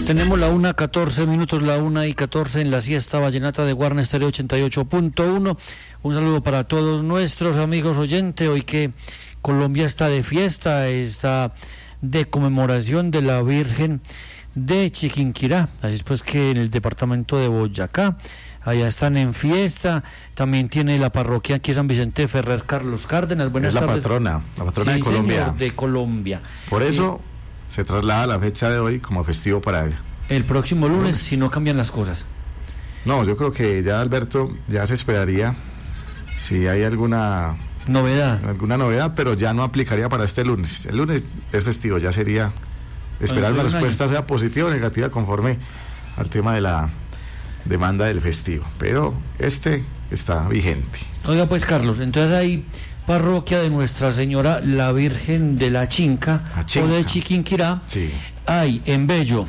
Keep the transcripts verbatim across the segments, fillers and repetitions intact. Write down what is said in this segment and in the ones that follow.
Tenemos la una catorce minutos, la una y catorce en la siesta vallenata de Guarna Estéreo ochenta y ocho punto uno. Un saludo para todos nuestros amigos oyentes. Hoy que Colombia está de fiesta, está de conmemoración de la Virgen de Chiquinquirá. Así es pues que en el departamento de Boyacá, allá están en fiesta. También tiene la parroquia aquí San Vicente Ferrer Carlos Cárdenas. Buenas tardes. Es la patrona, la patrona sí, de Colombia. Señor, de Colombia. Por eso y se traslada la fecha de hoy como festivo para ella. El próximo lunes, lunes, si no cambian las cosas. No, yo creo que ya, Alberto, ya se esperaría si hay alguna novedad. Alguna novedad, pero ya no aplicaría para este lunes. El lunes es festivo, ya sería esperar una respuesta sea positiva o negativa conforme al tema de la demanda del festivo, pero este está vigente. Oiga pues, Carlos, entonces hay parroquia de Nuestra Señora la Virgen de la Chinca, la Chinca. O de Chiquinquirá, sí. Hay en Bello,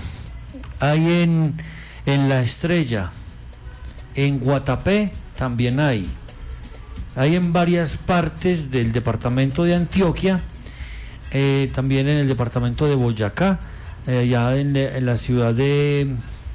hay en, en La Estrella, en Guatapé también hay, hay en varias partes del departamento de Antioquia, eh, también en el departamento de Boyacá, eh, ya en, en la ciudad de,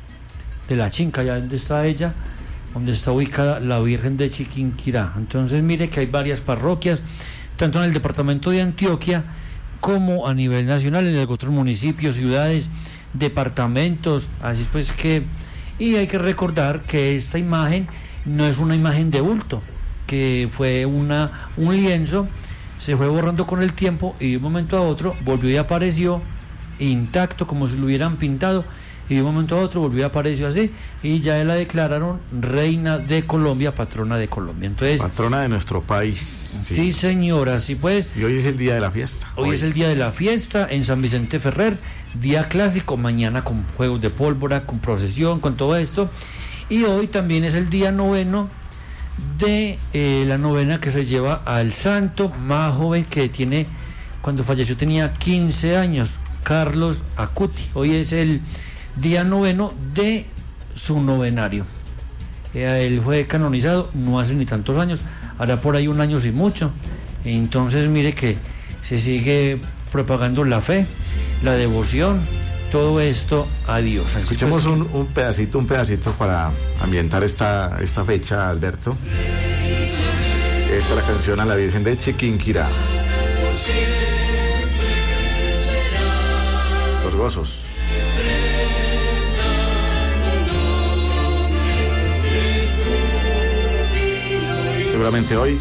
de La Chinca, ya donde está ella, donde está ubicada la Virgen de Chiquinquirá. Entonces mire que hay varias parroquias, tanto en el departamento de Antioquia como a nivel nacional, en otros municipios, ciudades, departamentos, así pues que, y hay que recordar que esta imagen no es una imagen de bulto, que fue una un lienzo, se fue borrando con el tiempo y de un momento a otro volvió y apareció intacto como si lo hubieran pintado, y de un momento a otro volvió y apareció así, y ya la declararon reina de Colombia, patrona de Colombia. Entonces, patrona de nuestro país. Sí, sí señora, sí pues. Y hoy es el día de la fiesta. Hoy, hoy es el día de la fiesta en San Vicente Ferrer, día clásico, mañana con juegos de pólvora, con procesión, con todo esto. Y hoy también es el día noveno de eh, la novena que se lleva al santo más joven que tiene, cuando falleció tenía quince años, Carlos Acuti. Hoy es el día noveno de su novenario. Eh, él fue canonizado no hace ni tantos años, hará por ahí un año sin mucho. Entonces mire que se sigue propagando la fe, la devoción, todo esto a Dios. Escuchemos pues, un, un pedacito, un pedacito para ambientar esta, esta fecha, Alberto. Esta es la canción a la Virgen de Chiquinquirá. Los gozos. Seguramente hoy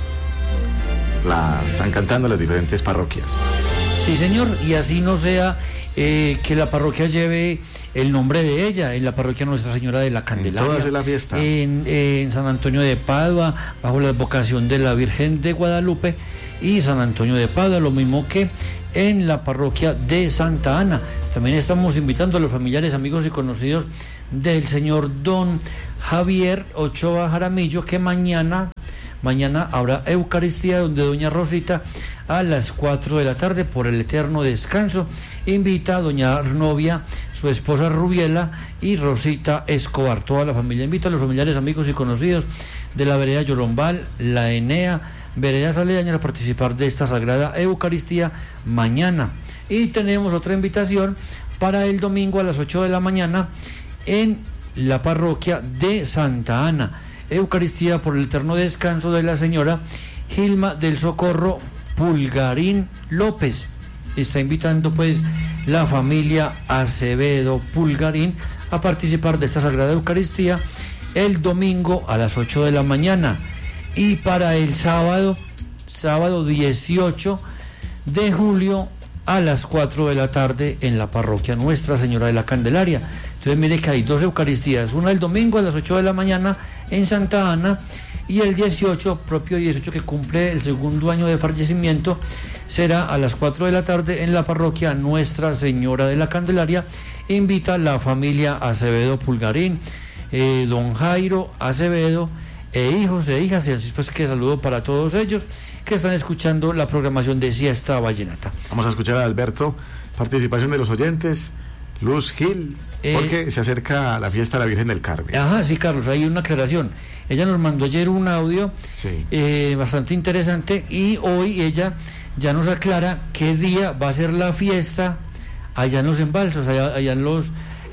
la están cantando las diferentes parroquias. Sí, señor, y así no sea eh, que la parroquia lleve el nombre de ella, en la parroquia Nuestra Señora de la Candelaria. En todas es la fiesta. En, en San Antonio de Padua, bajo la advocación de la Virgen de Guadalupe y San Antonio de Padua, lo mismo que en la parroquia de Santa Ana. También estamos invitando a los familiares, amigos y conocidos del señor don Javier Ochoa Jaramillo, que mañana Mañana habrá Eucaristía donde doña Rosita a las cuatro de la tarde por el eterno descanso. Invita a doña Arnovia, su esposa Rubiela y Rosita Escobar. Toda la familia invita a los familiares, amigos y conocidos de la vereda Yolombal, la Enea, veredas aledañas a participar de esta sagrada Eucaristía mañana. Y tenemos otra invitación para el domingo a las ocho de la mañana en la parroquia de Santa Ana. Eucaristía por el eterno descanso de la señora Gilma del Socorro Pulgarín López. Está invitando pues la familia Acevedo Pulgarín a participar de esta sagrada Eucaristía el domingo a las ocho de la mañana. Y para el sábado, sábado dieciocho de julio a las cuatro de la tarde en la parroquia Nuestra Señora de la Candelaria. Entonces mire que hay dos Eucaristías, una el domingo a las ocho de la mañana en Santa Ana, y el dieciocho, propio dieciocho que cumple el segundo año de fallecimiento, será a las cuatro de la tarde en la parroquia Nuestra Señora de la Candelaria. Invita a la familia Acevedo Pulgarín, eh, don Jairo Acevedo, e hijos e hijas, y así pues que saludo para todos ellos que están escuchando la programación de Siesta Vallenata. Vamos a escuchar a Alberto, participación de los oyentes. Luz Gil, porque eh, se acerca la fiesta de la Virgen del Carmen. Ajá, sí, Carlos, hay una aclaración. Ella nos mandó ayer un audio sí. eh, bastante interesante, y hoy ella ya nos aclara qué día va a ser la fiesta allá en los embalsos, allá, allá en los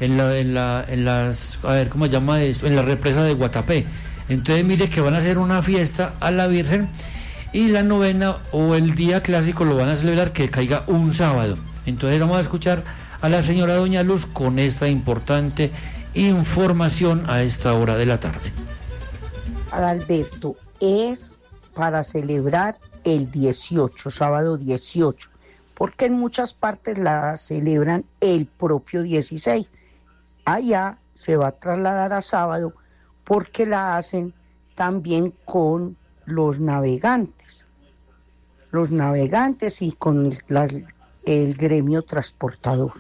en la, en la, en las, a ver, ¿cómo se llama esto? En la represa de Guatapé. Entonces mire que van a hacer una fiesta a la Virgen y la novena o el día clásico lo van a celebrar que caiga un sábado. Entonces vamos a escuchar a la señora Doña Luz con esta importante información a esta hora de la tarde. Adalberto, es para celebrar el dieciocho, sábado dieciocho, porque en muchas partes la celebran el propio dieciséis. Allá se va a trasladar a sábado porque la hacen también con los navegantes, los navegantes y con el, la, el gremio transportador.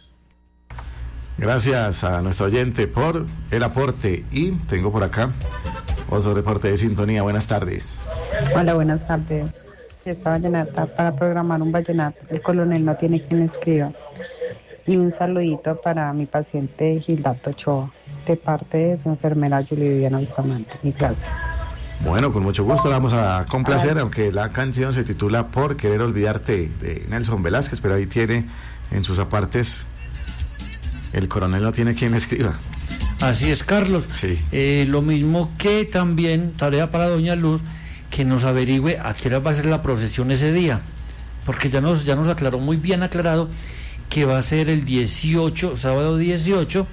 Gracias a nuestro oyente por el aporte y tengo por acá otro reporte de sintonía. Buenas tardes. Hola, buenas tardes. Esta vallenata para programar un vallenato. El coronel no tiene quien escriba. Y un saludito para mi paciente Gildardo Ochoa, de parte de su enfermera Julia Viviana Bustamante. Y gracias. Bueno, con mucho gusto la vamos a complacer, Ay. aunque la canción se titula Por querer olvidarte, de Nelson Velázquez, pero ahí tiene en sus apartes el coronel no tiene quien le escriba. Así es, Carlos. Sí. Eh, lo mismo que también tarea para Doña Luz, que nos averigüe a qué hora va a ser la procesión ese día, porque ya nos, ya nos aclaró muy bien aclarado que va a ser el dieciocho, sábado dieciocho,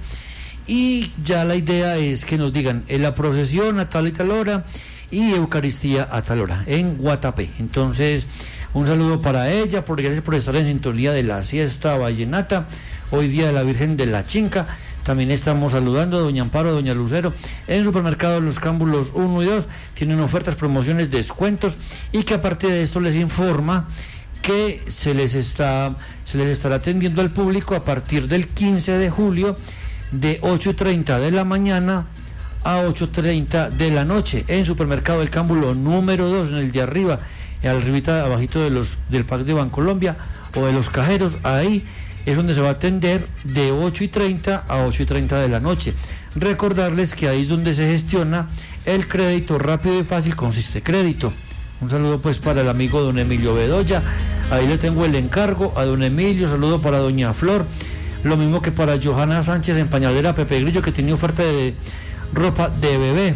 y ya la idea es que nos digan en la procesión a tal y tal hora y Eucaristía a tal hora en Guatapé. Entonces, un saludo para ella, por gracias por estar en sintonía de la siesta vallenata, hoy día de la Virgen de la Chinca. También estamos saludando a doña Amparo, a doña Lucero, en Supermercado Los Cámbulos uno y dos, tienen ofertas, promociones, descuentos, y que aparte de esto les informa que se les está se les estará atendiendo al público a partir del quince de julio de ocho y treinta de la mañana a ocho y treinta de la noche en Supermercado El Cámbulo número dos, en el de arriba, arribita, abajito de los del Parque de Bancolombia o de los cajeros. Ahí es donde se va a atender de ocho y treinta a ocho y treinta de la noche. Recordarles que ahí es donde se gestiona el crédito rápido y fácil con Siste Crédito. Un saludo pues para el amigo don Emilio Bedoya, ahí le tengo el encargo a don Emilio, saludo para doña Flor, lo mismo que para Johanna Sánchez en Pañalera Pepe Grillo, que tiene oferta de ropa de bebé.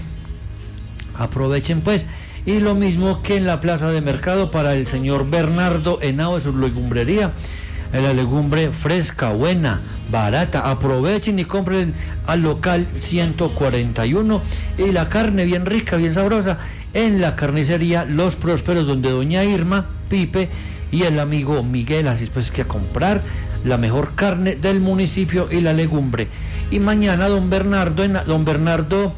Aprovechen pues. Y lo mismo que en la plaza de mercado para el señor Bernardo Henao de su legumbrería, la legumbre fresca, buena, barata. Aprovechen y compren al local ciento cuarenta y uno, y la carne bien rica, bien sabrosa en la carnicería Los Prósperos, donde doña Irma, Pipe y el amigo Miguel, así pues que a comprar la mejor carne del municipio y la legumbre. Y mañana don Bernardo, don Bernardo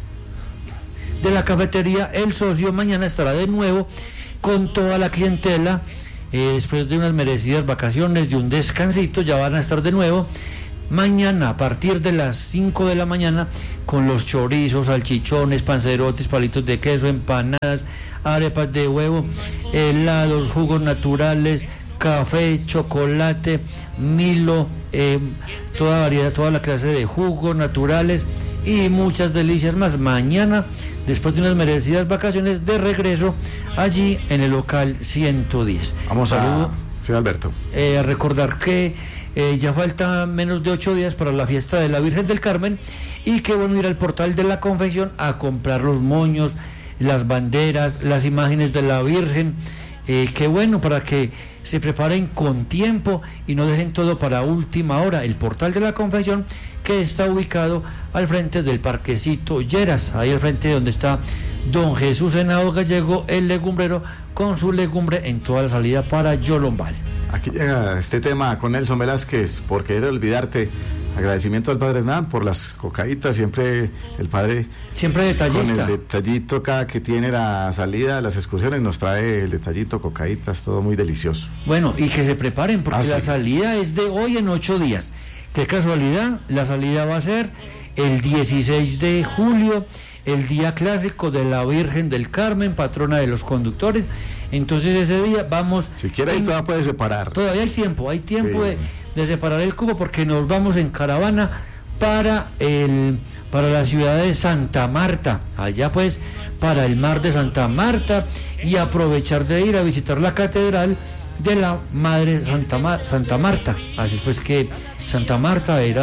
de la cafetería El Socio, mañana estará de nuevo con toda la clientela, eh, después de unas merecidas vacaciones, de un descansito, ya van a estar de nuevo mañana a partir de las cinco de la mañana con los chorizos, salchichones, pancerotes, palitos de queso, empanadas, arepas de huevo, helados, jugos naturales, café, chocolate, Milo, eh, toda variedad, toda la clase de jugos naturales y muchas delicias más. Mañana, después de unas merecidas vacaciones, de regreso allí en el local ciento diez. Vamos Saludo, a... Sí, Alberto. Eh, a recordar que eh, ya falta menos de ocho días para la fiesta de la Virgen del Carmen, y que bueno ir al portal de la confección a comprar los moños, las banderas, las imágenes de la Virgen. Eh, qué bueno, para que se preparen con tiempo y no dejen todo para última hora. El portal de la confección, que está ubicado al frente del Parquecito Lleras, ahí al frente donde está don Jesús Henao Gallego, el legumbrero, con su legumbre en toda la salida para Yolombal. Aquí llega este tema con Nelson Velázquez, por querer olvidarte. Agradecimiento al padre Hernán por las cocaitas, siempre el padre siempre detallista, con el detallito cada que tiene la salida, las excursiones, nos trae el detallito, cocaitas, todo muy delicioso. Bueno, y que se preparen porque ah, la sí. salida es de hoy en ocho días. Qué casualidad, la salida va a ser el dieciséis de julio, el día clásico de la Virgen del Carmen, patrona de los conductores. Entonces ese día vamos... Si quiere ahí todavía puede separar. Todavía hay tiempo, hay tiempo sí. de, de separar el cubo, porque nos vamos en caravana para el para la ciudad de Santa Marta, allá pues para el mar de Santa Marta, y aprovechar de ir a visitar la catedral de la Madre Santa, Mar- Santa Marta. Así pues que Santa Marta era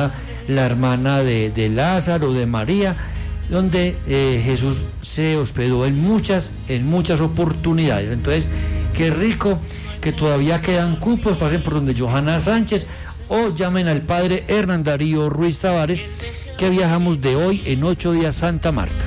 la hermana de, de Lázaro, de María, donde eh, Jesús se hospedó en muchas, en muchas oportunidades. Entonces, qué rico que todavía quedan cupos, pasen por donde Johanna Sánchez o llamen al padre Hernán Darío Ruiz Tavares, que viajamos de hoy en ocho días Santa Marta.